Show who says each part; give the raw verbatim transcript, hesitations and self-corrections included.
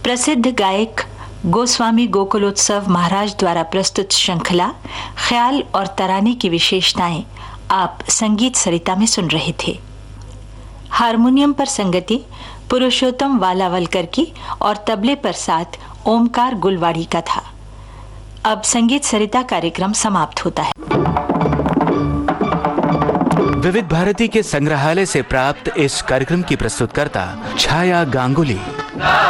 Speaker 1: प्रसिद्ध गायक गोस्वामी गोकुलोत्सव महाराज द्वारा प्रस्तुत श्रृंखला ख्याल और तराने की विशेषताएं आप संगीत सरिता में सुन रहे थे। हारमोनियम पर संगति पुरुषोत्तम वालावलकर की और तबले पर साथ ओमकार गुलवाड़ी का था। अब संगीत सरिता कार्यक्रम समाप्त होता है।
Speaker 2: विविध भारती के संग्रहालय से प्राप्त इस कार्यक्रम की प्रस्तुतकर्ता छाया गांगुली।